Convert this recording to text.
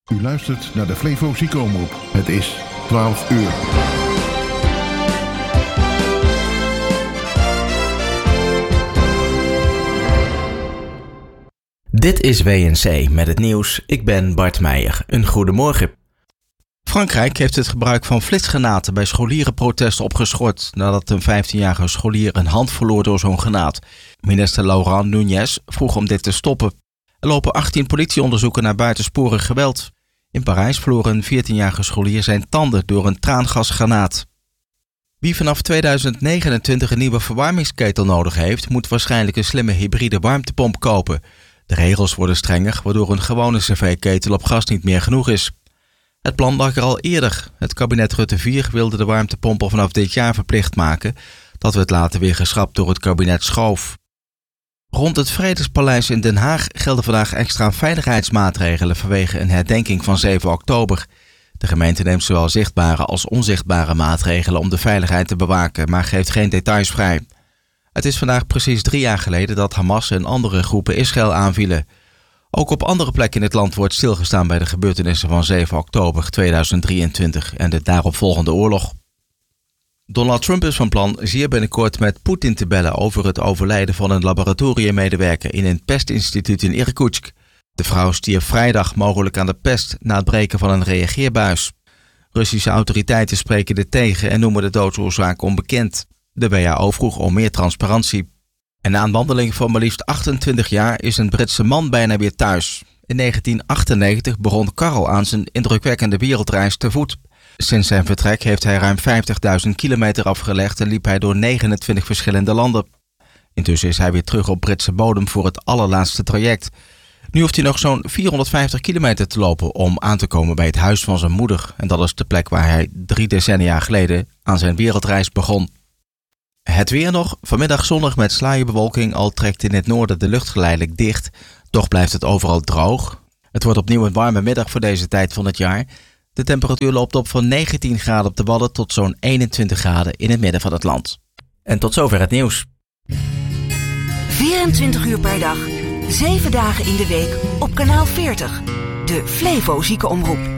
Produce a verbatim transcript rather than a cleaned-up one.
U luistert naar de Flevo Ziekenomroep. Het is twaalf uur. Dit is W N C met het nieuws. Ik ben Bart Meijer. Een goedemorgen. Frankrijk heeft het gebruik van flitsgranaten bij scholierenprotesten opgeschort nadat een vijftienjarige scholier een hand verloor door zo'n granaat. Minister Laurent Nunez vroeg om dit te stoppen. Er lopen achttien politieonderzoeken naar buitensporig geweld. In Parijs verloor een veertienjarige scholier zijn tanden door een traangasgranaat. Wie vanaf tweeduizend negenentwintig een nieuwe verwarmingsketel nodig heeft, moet waarschijnlijk een slimme hybride warmtepomp kopen. De regels worden strenger, waardoor een gewone cv-ketel op gas niet meer genoeg is. Het plan lag er al eerder. Het kabinet Rutte vier wilde de warmtepomp al vanaf dit jaar verplicht maken. Dat werd later weer geschrapt door het kabinet Schoof. Rond het Vredespaleis in Den Haag gelden vandaag extra veiligheidsmaatregelen vanwege een herdenking van zeven oktober. De gemeente neemt zowel zichtbare als onzichtbare maatregelen om de veiligheid te bewaken, maar geeft geen details vrij. Het is vandaag precies drie jaar geleden dat Hamas en andere groepen Israël aanvielen. Ook op andere plekken in het land wordt stilgestaan bij de gebeurtenissen van zeven oktober tweeduizend drieëntwintig en de daaropvolgende oorlog. Donald Trump is van plan zeer binnenkort met Poetin te bellen over het overlijden van een laboratoriummedewerker in een pestinstituut in Irkutsk. De vrouw stierf vrijdag mogelijk aan de pest na het breken van een reageerbuis. Russische autoriteiten spreken dit tegen en noemen de doodsoorzaak onbekend. De W H O vroeg om meer transparantie. En na een wandeling van maar liefst achtentwintig jaar is een Britse man bijna weer thuis. In negentien achtennegentig begon Karl aan zijn indrukwekkende wereldreis te voet. Sinds zijn vertrek heeft hij ruim vijftigduizend kilometer afgelegd en liep hij door negenentwintig verschillende landen. Intussen is hij weer terug op Britse bodem voor het allerlaatste traject. Nu hoeft hij nog zo'n vierhonderdvijftig kilometer te lopen om aan te komen bij het huis van zijn moeder. En dat is de plek waar hij drie decennia geleden aan zijn wereldreis begon. Het weer nog. Vanmiddag zonnig met sluierbewolking, al trekt in het noorden de lucht geleidelijk dicht. Toch blijft het overal droog. Het wordt opnieuw een warme middag voor deze tijd van het jaar. De temperatuur loopt op van negentien graden op de Wadden tot zo'n eenentwintig graden in het midden van het land. En tot zover het nieuws. vierentwintig uur per dag, zeven dagen in de week op kanaal veertig. De Flevo Ziekenomroep.